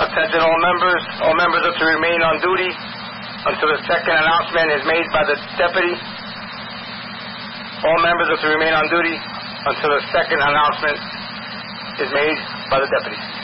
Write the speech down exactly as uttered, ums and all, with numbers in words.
Attention all members. All members are to remain on duty until the second announcement is made by the deputy. All members are to remain on duty until the second announcement is made by the deputy.